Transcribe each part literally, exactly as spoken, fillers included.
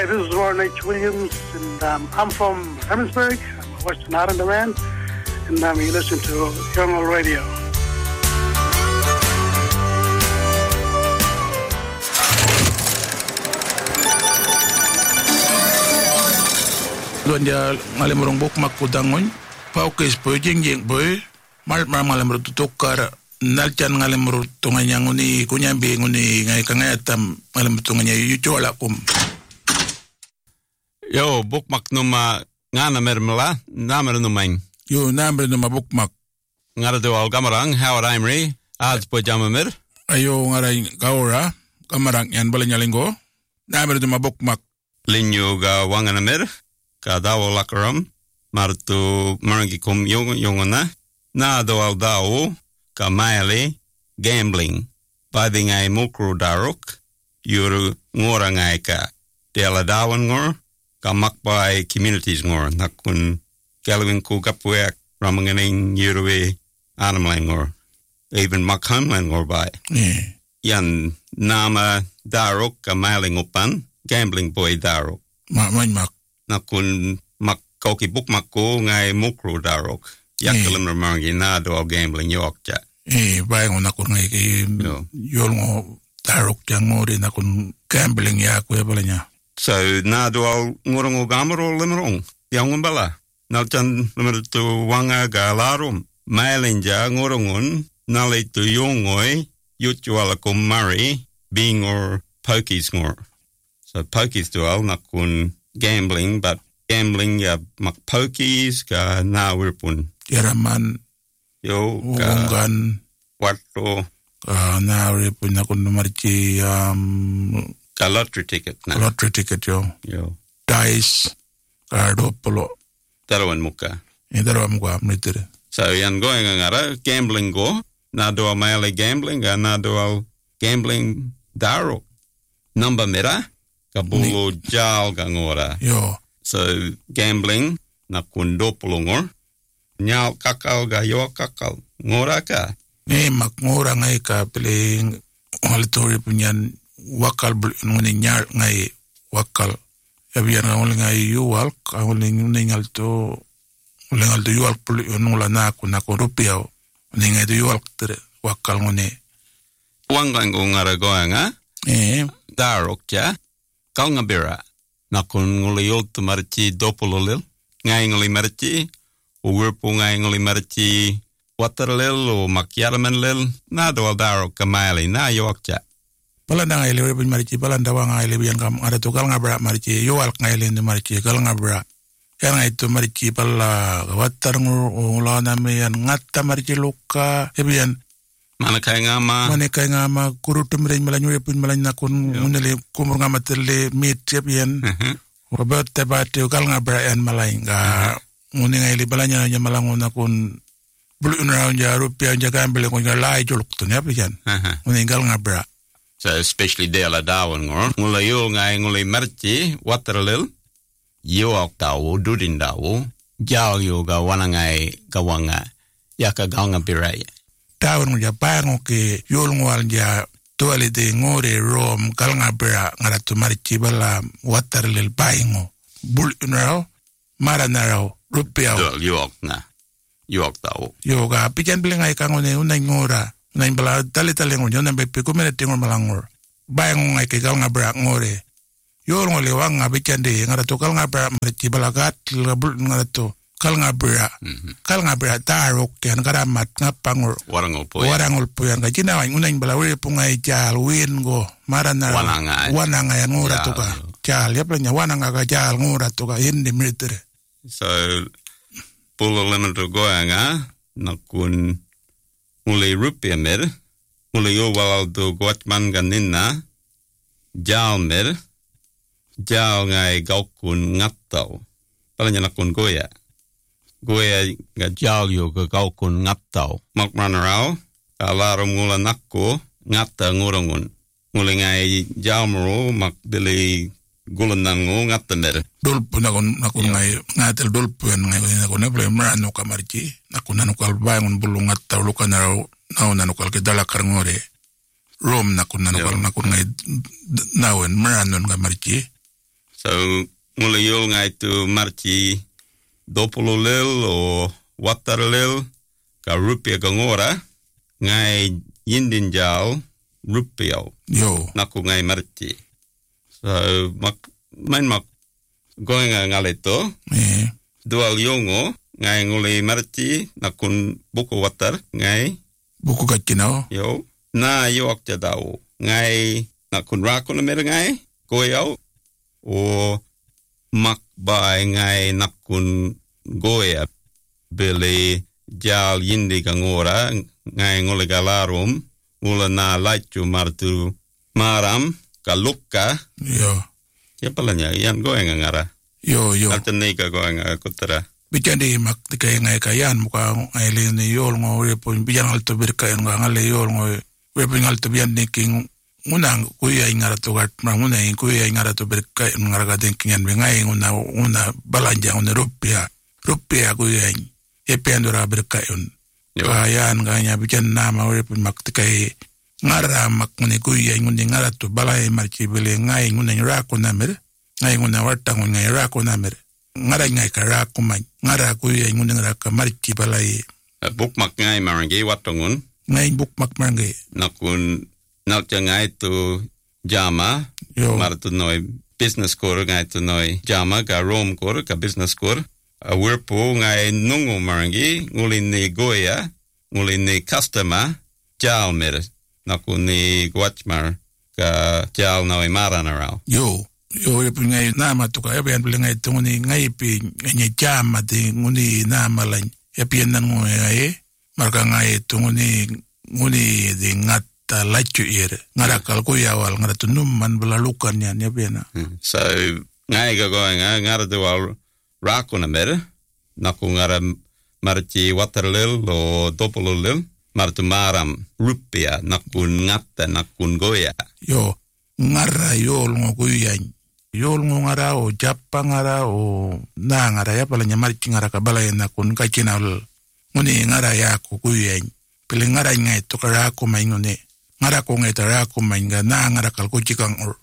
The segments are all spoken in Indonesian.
this is Warren H. Williams, and um, I'm from Emmitsburg. I'm a Western Islander man, and um, you listen to Young Old Radio. Luan dia ngalimurong buk makudangon, paukis boy jeng jeng boy, mal mal ngalimurong tutukar. Nalchan ngalimurong tunganya nguni kunyambi nguni ngai kangayatam ngalimurong tunganya yucu alakum. Yo, bukmak numa ngana mermela, namer numain. Yo, namer numa bukmak. Ngara do al gamarang, Howard Amory, ads po jamamir. Ayo ngaray gaura, gamarang yan balanya linggo. Namer numa bukmak. Linyo ga wanganamir, ka dawo lakaram, martu marangi kum yung yungona, na do al dawo, ka maile, gambling, padi ngay mukru daruk, yuru ngora ngay ka, dela dawan ngor, ka makbay communities ngor, nakun galawin ku kapuyak, ramanganing yuruwe animal ngor, even makhamlan ngor bay. Yeah. Yan nama daruk ka mailing upan, gambling boy daruk. Ma man mak. Nakun mak koki buk makko ngay mukru daruk. Yakalim yeah. Ramangi na do gambling yok ja. Eh, bayang nakun ngay kay yol ngo daruk jang ngori nakun gambling ya kuya balanya. So na do al ngurong gamaro limerong yang umbala. Nalchan limer tu wanga galarum mailinja ngurungun nali tu yongoi yutuala kum mari being or pokies ngor. So pokies tu al nakun gambling but gambling ya mak pokies ka na wirpun. Yaraman Yo Ungan Wato ka na wirpun nakun marchi um ka lottery ticket na. Lottery ticket yo. Yo. Dice kardo polo. Darawan muka. Eh darawam ko amritere. So yan going ngara gambling go na do maile gambling ga na do gambling daro. Number mera kabulo jal gangora. Yo. So gambling na kundo pulungor. Nyal kakal ga yo kakal ngora ka. Eh mak ngora ngai ka piling halitori punyan wakal ngani nyar ngai wakal. Yabiyan nga ngai yuwal ka ngai ngal to ngal to yuwal puli nula na ku na ko rupiao. Ngai to yuwal tere wakal ngone. Wangang ngara goanga. Eh darok ja kalngabira nakun nguliyol tu marci dopololil ngai nguli marci uwirpu ngai nguli marci waterlil o makyarmen lil na do darok kamali na yokja palanda ngai lewe pun marci palanda wa ngai lewe yang kam ada tu kalngabra marci yuwal ngai lende marci kalngabra yang itu marci pala water ngula name yang ngatta marci luka ebian mana kay ngama mana kay ngama kurutum rin malanyo pun malany nakun munele kumur ngama tele meet yan robot tabate kal ngabra yan malay nga muni nga ili balanya nya malangon nakun blue round ya rupia nya gambele ko nya lai juluk to nya yan muni kal ngabra. So especially de la dawon ngor ngula yo nga nguli marci waterlil yo ak dawo dudin dawo jal yo ga wanangai gawanga yaka ganga birai. Tawon nga pango ke yol ngwal ja tuwali de ngore rom kal nga bra nga tu marichi bala water lil baingo bul unraw mara naraw rupiaw do yok na yok taw yoga pijan biling ay kangone unay ngora unay bala tali tali ngor yon be ko mena tingor malangor baingo nga ke kal nga bra ngore yol ngole wang nga pijan de nga tu kal nga bra marichi bala gat bul nga tu kal nga bra kal nga bra tarok yan karamat nga pangor warangol po warangol po yan kaya ginawa unay balawin po nga ijal win go marana wananga wananga yan ngura to ka jal yap lang wananga ka jal ngura to ka hindi military so pulo lemon to go nga nakun muli rupia mer muli yo walal to guatman ganina jal mer jal ngai gaukun ngattaw palanya nakun goya goya nga jal yo ga gaukun ngattaw makmanarao alaro mula nakko ngatta ngurangun muli ngai jalmro makbili gulanango ngatta mer dulpu nakun nakun ngai ngatel dulpu ngai nakun neble marano kamarci nakun nanukal bangun bulu ngatta lukanarao nau nanukal ke dalakar ngore rom nakun nanukal nakun ngai nawen marano kamarci So, mulai yul ngai tu marci dopolo lil o watar lil ka rupiah gangora ngai yindin jal rupiah. Yo. Naku ngai marci. So, mak, main mak going ngale to. Eh. Dual yongo ngai nguli marci nakun buku watar ngai. Buku kacina. Yo. Na yok jadau ngai nakun rakun mer ngai goyau o mak bai ngai nakun goya beli jal yindi gangora ngai ngole galarum mula na laicu martu maram kalukka Yo. ya palanya yan goyang ngara Yo yo. alternika goyang kutara Bicandi mak tikai ngai kayan muka ngai le ni yol ngo repo bijan alto berka nga ngale yol ngo repo alto bian king unang kuya ingara to gat manguna in kuya ingara to berka ngara ga den kinyan ngai una una balanja una rupiah rupiah kuya e pendora berka un kayan nganya bijan nama repo mak tikai ngara mak ngune kuya ngune ngara to balai marchi bele ngai ngune ra ko namer ngai ngune warta ngai ra ko namer ngara ngai kara kumai ngara kuya ngune ngara ka marchi balai book mak ngai marangi watongun ngai book mak marangi nakun nak jangai tu jama martu noi business kor ngai tu noi jama ka rom kor ka business kor a werpo ngai nungu marangi nguli ni goya nguli ni customer jal mer nakun ni guachmar ka jal noi maranarao yo yo repo ngai nama tu ka yaben ngai tu nguni ngai pi ngai jama de nguni nama lain yapi nan ngai marka ngai tu nguni nguni de ngat ta lacu ir ngara kal ko yawal ngara tunum man belalukan yan ya bena so ngai ga going ngara dual rakuna mer naku ngara marci waterlil o dopolul martu maram rupiah nakun ngatta nakun goya yo ngara yol ngo kuyan yol ngo ngara o jappa ngara o na ngara ya palanya marci ngara ka balay nakun kacinal nguni ngara ya ku kuyan pili ngara ngai to kara ko mai ngune ngara ko ngai tara ko mainga na ngara kal ko chikang or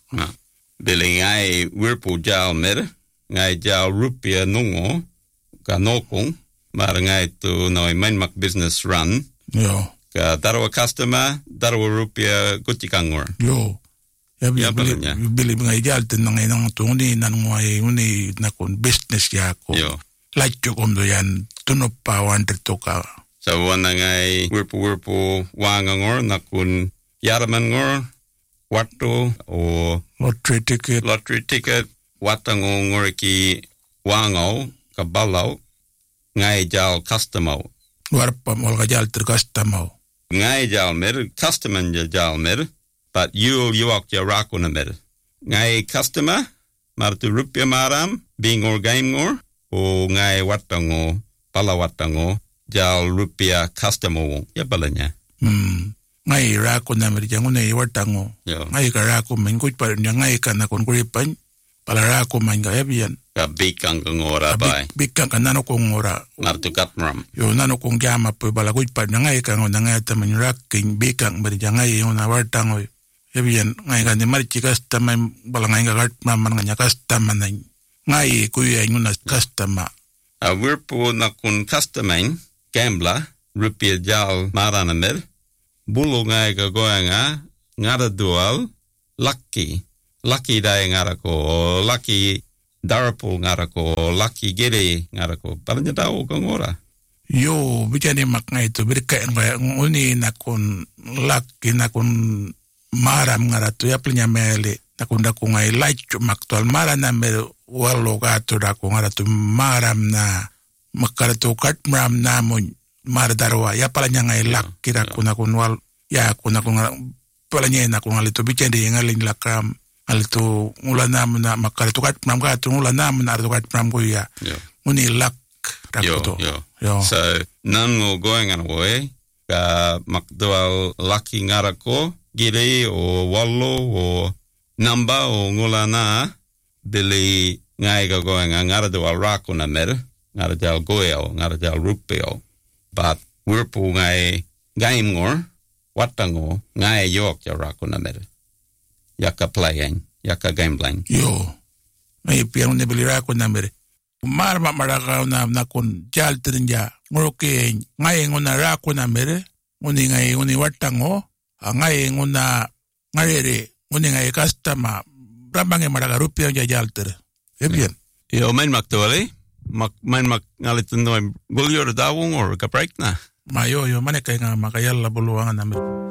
beli ngai wirpu jal mer ngai jal rupiah nungo ka nokong mar ngai tu noi main mak business run yo ka darwa customer darwa rupiah kuchikangor yo ya beli beli ngai jal ten ngai nang tu ni nan ngai uni nakon business ya ko yo lacho kom do yan tuno pa wan toka so wana ngai wirpu wirpu wangangor nakun Yaraman ngor watu o lottery ticket lottery ticket watango ngoriki wango kabalau ngai jal customer warpa mol jal ter customer ngai jal mer customer jal mer but you you ak ya rakuna mer ngai customer martu rupiah maram being or game ngor o ngai watango pala watango jal rupiah customer ya balanya hmm ngai ra ko na mer jangu nei watango ngai ka ra ko men ko par ngai ka na kon ko pan pala ra ko man ga yabian ka bikang ngora bai bikang ka nano ko ngora martu katram yo nano ko ngama pe bala ko par ngai ka ngona ngai ta men ra king bikang mer jangai yo na watango yabian ngai ka ni mar chi customer bala ngai ga man man nya customer nai ngai ko ya nguna customer a wirpo na kun customer gambler rupiah jal marana mer bulu ngai ka goanga ngara dual lucky lucky dai ngara ko lucky darapul ngara ko lucky gere ngara ko parnya tau ko ngora yo bijane mak ngai to berka ngoni nakon lucky nakon maram ngara to ya plnya mele nakon da ko ngai like mak tol marana mel wallo ga to da ko ngara to maram na makara to kat maram na mon mar darwa ya palanya ngai lak kira kuna kunwal ya kuna kuna palanya na kuna lito bichende ngalin lakam alto ulana na makara to kat mam ka to ulana na to kat mam ko ya uni lak yo yo so nan ngo going on away ka makdwal lucky ngarako gire o wallo o namba o ngulana beli ngai ga going ngara do rakuna mer ngara dal goyo ngara dal rupeo but wirpu ngai game ngor watango ngai yok ya rakuna mer yaka playing yaka gambling yo Ngai piang ne belira ko na mere. Mar ma maraka na na kon jal trinja. Ngoroke ngai ngona ra ko na mere. Ngoni ngai ngoni watango. Ngai ngona ngarere ngoni ngai customer. Rambange maraka rupiah ja jal ter. E bien. Yo main mak tole. Mak main mak ngalit no golyor dawong or kaprak na. Ma yo yo mane kay nga makayalla buluwangan na mere.